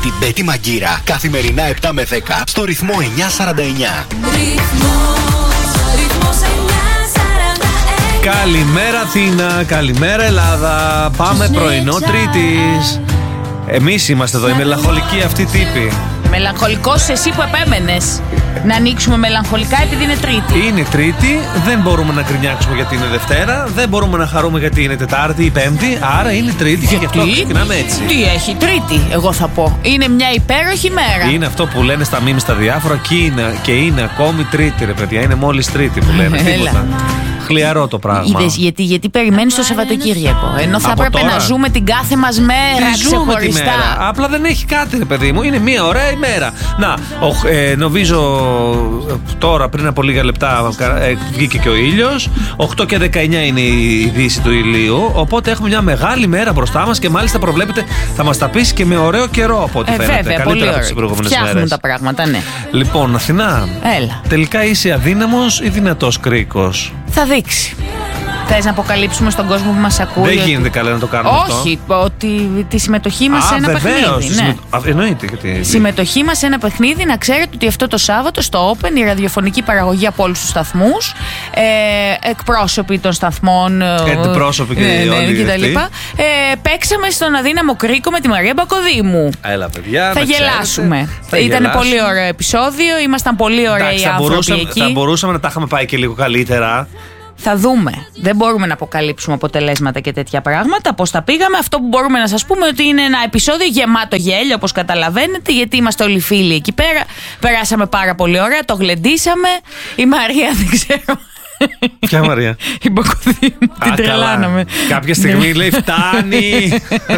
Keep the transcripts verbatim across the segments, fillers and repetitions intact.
την Μπέτη Μαγκύρα. Καθημερινά επτά με δέκα στο ρυθμό εννιά σαράντα εννιά. Καλημέρα Αθήνα, καλημέρα Ελλάδα. Πάμε πρωινό Τρίτης. Εμείς είμαστε εδώ, οι μελαγχολικοί αυτοί τύποι. Μελαγχολικός εσύ που επέμενες να ανοίξουμε μελαγχολικά επειδή είναι Τρίτη. Είναι Τρίτη, δεν μπορούμε να γκρινιάξουμε γιατί είναι Δευτέρα, δεν μπορούμε να χαρούμε γιατί είναι Τετάρτη ή Πέμπτη, άρα είναι Τρίτη και γι' αυτό ξεκινάμε έτσι. Τι έχει Τρίτη, εγώ θα πω. Είναι μια υπέροχη μέρα. Είναι αυτό που λένε στα memes στα διάφορα και είναι, και είναι ακόμη Τρίτη, ρε παιδιά. Είναι μόλις Τρίτη που λένε. Τίποτα. Χλιαρό το πράγμα. Είδες, γιατί, γιατί περιμένεις το Σαββατοκύριακο. Ενώ θα Από έπρεπε τώρα. να ζούμε την κάθε μας μέρα Τι ζούμε τη ξεχωριστά. μέρα. Απλά δεν έχει κάτι, ρε παιδί μου. Είναι μια ωραία ημέρα. Να, ο, ε, νομίζω τώρα πριν από λίγα λεπτά ε, βγήκε και ο ήλιος. οκτώ και δεκαεννιά είναι η δύση του ηλίου. Οπότε έχουμε μια μεγάλη μέρα μπροστά μας και μάλιστα προβλέπετε θα μας τα πείσει και με ωραίο καιρό από ό,τι Ε, φαίνεται. βέβαια, Καλύτερα πολύ από ωραία. τις προηγούμενες Φτιάχνουν μέρες. τα πράγματα, ναι. Λοιπόν, Αθηνά, Έλα. τελικά είσαι αδύναμος ή δυνατός κρίκος? Θα δείξει. Θες να αποκαλύψουμε στον κόσμο που μας ακούει? Δεν ότι... γίνεται καλά να το κάνουμε αυτό. Όχι, ότι τη συμμετοχή μας Α, σε ένα βεβαίως, παιχνίδι. τη Ναι. συμμε- Α, εννοείται. Γιατί... Συμμετοχή μας σε ένα παιχνίδι, να ξέρετε ότι αυτό το Σάββατο στο Open, η ραδιοφωνική παραγωγή από όλους τους σταθμούς, ε, εκπρόσωποι των σταθμών, Αντιπρόσωποι και ναι, όλοι ναι, και τα αυτοί. λοιπά, ε, παίξαμε στον αδύναμο κρίκο με τη Μαρία Μπακοδήμου. Έλα, παιδιά. Θα να γελάσουμε. ξέρετε. Θα Ήταν γελάσουμε. πολύ ωραίο επεισόδιο, ήμασταν πολύ ωραίοι Εντάξει, θα άνθρωποι μπορούσαμε, εκεί. θα μπορούσαμε να τα είχαμε πάει και λίγο καλύτερα. Θα δούμε. Δεν μπορούμε να αποκαλύψουμε αποτελέσματα και τέτοια πράγματα. Πώς τα πήγαμε. Αυτό που μπορούμε να σας πούμε ότι είναι ένα επεισόδιο γεμάτο γέλιο, όπως καταλαβαίνετε, γιατί είμαστε όλοι φίλοι εκεί πέρα. Περάσαμε πάρα πολύ ωραία, το γλεντήσαμε. Η Μαρία δεν ξέρω. Ποια Μαρία? Η Μπακοδήμου. Την τρελάναμε. Κάποια στιγμή λέει φτάνει.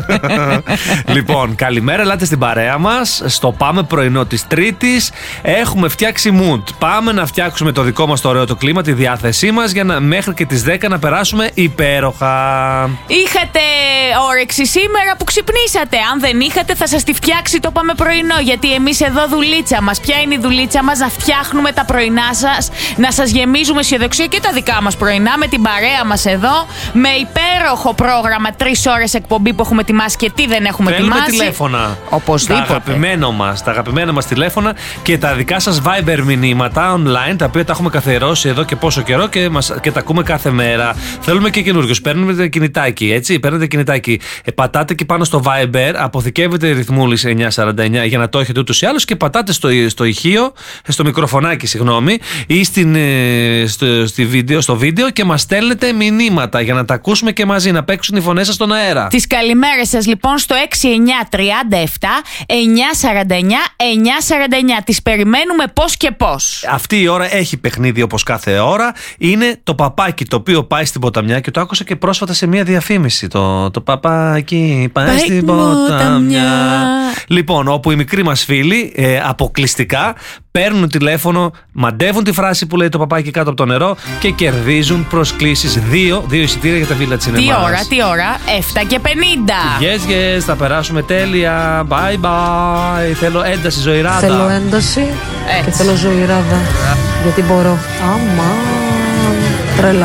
Λοιπόν, καλημέρα, ελάτε στην παρέα μας. Στο πάμε πρωινό της Τρίτης. Έχουμε φτιάξει mood. Πάμε να φτιάξουμε το δικό μας το ωραίο το κλίμα, τη διάθεσή μας για να μέχρι και τις δέκα να περάσουμε υπέροχα. Είχατε όρεξη σήμερα που ξυπνήσατε. Αν δεν είχατε, θα σας τη φτιάξει το πάμε πρωινό. Γιατί εμείς εδώ δουλίτσα μας. Ποια είναι η δουλίτσα μας? Να φτιάχνουμε τα πρωινά σας, να σας γεμίζουμε αισιοδοξία και τα δικά μας πρωινά με την παρέα μας εδώ. Με υπέροχο πρόγραμμα, τρεις ώρες εκπομπή που έχουμε ετοιμάσει και τι δεν έχουμε Θέλουμε ετοιμάσει. τηλέφωνα. Οπωσδήποτε. Τα αγαπημένα μας, τα αγαπημένα μας τηλέφωνα και τα δικά σας Viber μηνύματα online, τα οποία τα έχουμε καθιερώσει εδώ και πόσο καιρό και, μας, και τα ακούμε κάθε μέρα. Θέλουμε και καινούριους. Παίρνετε κινητάκι, έτσι. Παίρνετε κινητάκι. Ε, πατάτε και πάνω στο Viber, αποθηκεύετε ρυθμούλης εννιά σαράντα εννιά για να το έχετε ούτως ή άλλως και πατάτε στο, στο ηχείο, στο μικροφωνάκι, συγγνώμη, ή στην, ε, στο, στη βίντεο, στο βίντεο και μας στέλνετε μηνύματα για να τα ακούσουμε και μαζί, να παίξουν οι φωνές σας στον αέρα. Τις καλημέρες σας λοιπόν στο έξι εννιά τριάντα επτά εννιά σαράντα εννιά εννιά σαράντα εννιά. Τις περιμένουμε πώς και πώς. Αυτή η ώρα έχει παιχνίδι όπως κάθε ώρα. Είναι το παπάκι το οποίο πάει στην ποταμιά και το άκουσα και πρόσφατα σε μια διαφήμιση. Το, το παπάκι πάει, πάει στην ποταμιά. ποταμιά. Λοιπόν, όπου οι μικροί μας φίλοι ε, αποκλειστικά παίρνουν τηλέφωνο, μαντεύουν τη φράση που λέει το παπάκι κάτω από το νερό και κερδίζουν προσκλήσεις. Δύο, δύο εισιτήρια για τα Villa Cinema. Τι ώρα, τι ώρα, εφτά και πενήντα. Yes, yes, θα περάσουμε τέλεια. Bye bye. Θέλω ένταση, ζωηράδα. Θέλω ένταση Έτσι. και θέλω ζωηράδα. Γιατί μπορώ. Αμά.